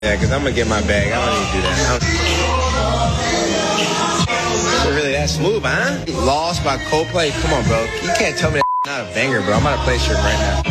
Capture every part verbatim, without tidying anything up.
Yeah, because I'm going to get my bag. I don't need to do that. It's really that smooth, huh? Lost by Coldplay? Come on, bro. You can't tell me that's not a banger, bro. I'm about to play shit right now.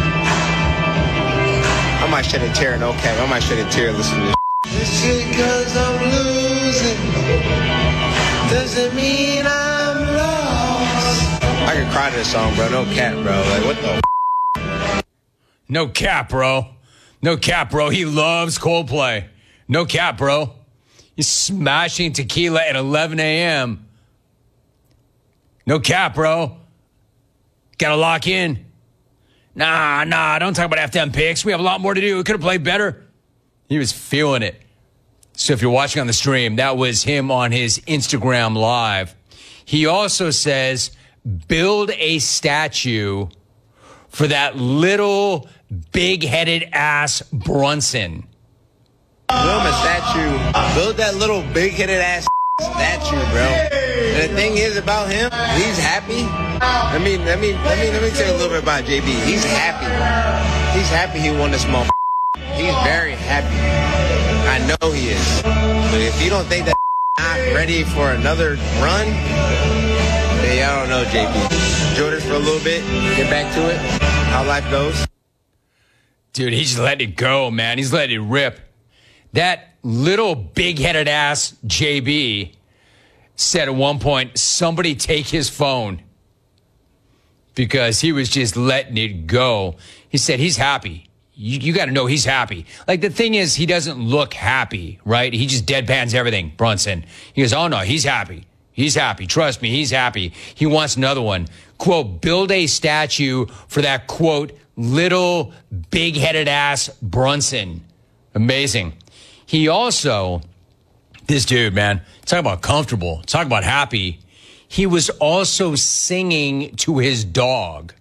I might shed a tear, no cap. I might shed a tear listening to this. Just because I'm losing doesn't mean I'm lost. I can cry to this song, bro. No cap, bro. Like, what the f***? No cap, bro. No cap, bro. He loves Coldplay. No cap, bro. He's smashing tequila at eleven a.m. No cap, bro. Gotta lock in. Nah, nah, don't talk about F M picks. We have a lot more to do. We could have played better. He was feeling it. So if you're watching on the stream, that was him on his Instagram Live. He also says, build a statue for that little big-headed ass Brunson. Build him a statue. Build that little big-headed ass statue, bro. And the thing is about him, he's happy. Let me, let me, let me, let me tell you a little bit about J B. He's happy. He's happy he won this motherfucker. He's very happy. I know he is. But if you don't think that not ready for another run, then I don't know, J B. Enjoy this for a little bit. Get back to it. How life goes. Dude, he's letting it go, man. He's letting it rip. That little big-headed ass J B said at one point, somebody take his phone, because he was just letting it go. He said he's happy. You, you got to know he's happy. Like, the thing is, he doesn't look happy, right? He just deadpans everything, Brunson. He goes, oh, no, he's happy. He's happy. Trust me, he's happy. He wants another one. Quote, build a statue for that, quote, little big-headed ass Brunson. Amazing. He also, this dude, man, talk about comfortable, talk about happy. He was also singing to his dog.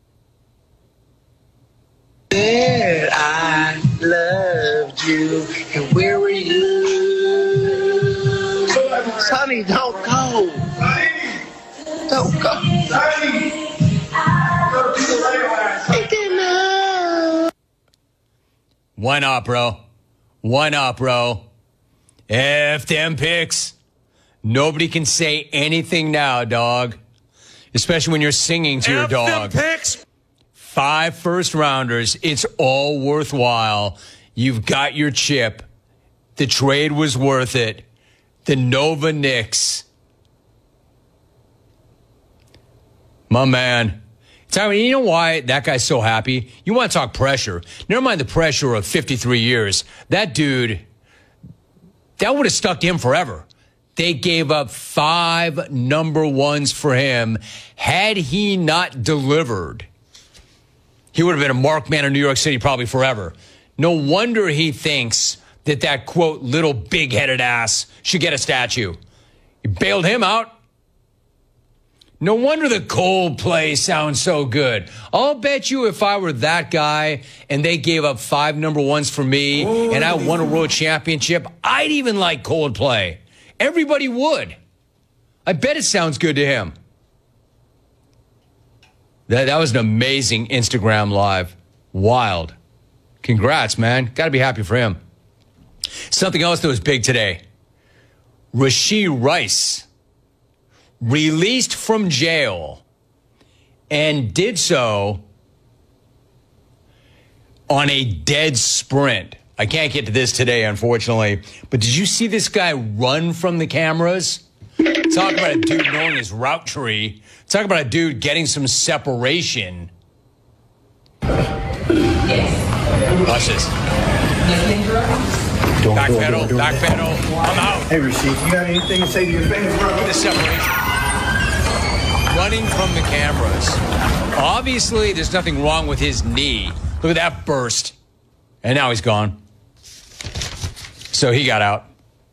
Said I loved you, and where were you? Sonny, don't go. Don't go. Why not, bro? Why not, bro? F them picks. Nobody can say anything now, dog. Especially when you're singing to your dog. F them picks. Five first rounders. It's all worthwhile. You've got your chip. The trade was worth it. The Nova Knicks. My man. Tell me, you know why that guy's so happy? You want to talk pressure. Never mind the pressure of fifty-three years. That dude, that would have stuck to him forever. They gave up five number ones for him. Had he not delivered, he would have been a marked man in New York City probably forever. No wonder he thinks that that, quote, little big-headed ass should get a statue. He bailed him out. No wonder the Coldplay sounds so good. I'll bet you if I were that guy and they gave up five number ones for me Ooh, and I won a world championship, I'd even like Coldplay. Everybody would. I bet it sounds good to him. That, that was an amazing Instagram Live. Wild. Congrats, man. Got to be happy for him. Something else that was big today. Rashee Rice released from jail and did so on a dead sprint. I can't get to this today, unfortunately. But did you see this guy run from the cameras? Talk about a dude knowing his route tree. Talk about a dude getting some separation. Watch this. Don't, back don't, pedal, don't, don't. back pedal. I'm out. Hey, Rashee, you got anything to say to your fans, bro? The separation. Running from the cameras. Obviously, there's nothing wrong with his knee. Look at that burst. And now he's gone. So he got out.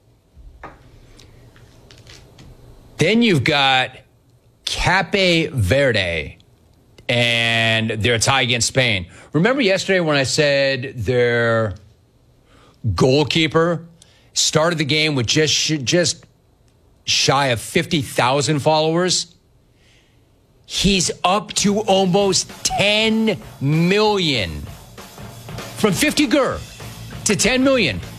Then you've got Cape Verde and their tie against Spain. Remember yesterday when I said their goalkeeper started the game with just just shy of fifty thousand followers? He's up to almost ten million. From fifty Gur. to ten million.